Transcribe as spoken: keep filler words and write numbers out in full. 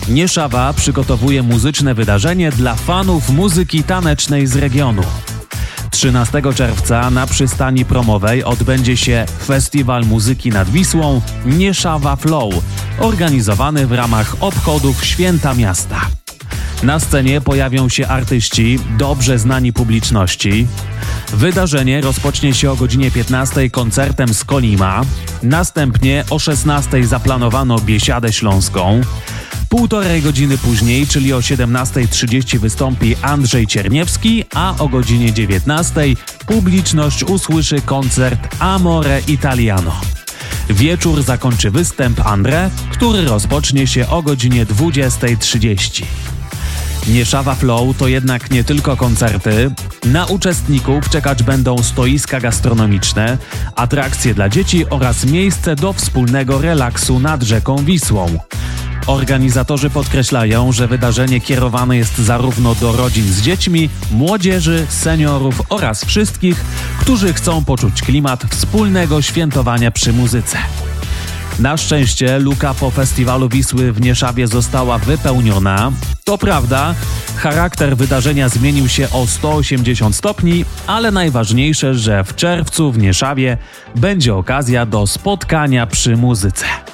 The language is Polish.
Nieszawa przygotowuje muzyczne wydarzenie dla fanów muzyki tanecznej z regionu. trzynastego czerwca na przystani promowej odbędzie się Festiwal Muzyki nad Wisłą Nieszawa Flow, organizowany w ramach obchodów Święta Miasta. Na scenie pojawią się artyści dobrze znani publiczności. Wydarzenie rozpocznie się o godzinie piętnastej koncertem z Kolima. Następnie o szesnastej zaplanowano Biesiadę Śląską. Półtorej godziny później, czyli o siedemnastej trzydzieści wystąpi Andrzej Cierniewski, a o godzinie dziewiętnastej publiczność usłyszy koncert Amore Italiano. Wieczór zakończy występ André, który rozpocznie się o godzinie dwudziestej trzydzieści. Nieszawa Flow to jednak nie tylko koncerty. Na uczestników czekać będą stoiska gastronomiczne, atrakcje dla dzieci oraz miejsce do wspólnego relaksu nad rzeką Wisłą. Organizatorzy podkreślają, że wydarzenie kierowane jest zarówno do rodzin z dziećmi, młodzieży, seniorów oraz wszystkich, którzy chcą poczuć klimat wspólnego świętowania przy muzyce. Na szczęście luka po festiwalu Wisły w Nieszawie została wypełniona. To prawda, charakter wydarzenia zmienił się o sto osiemdziesiąt stopni, ale najważniejsze, że w czerwcu w Nieszawie będzie okazja do spotkania przy muzyce.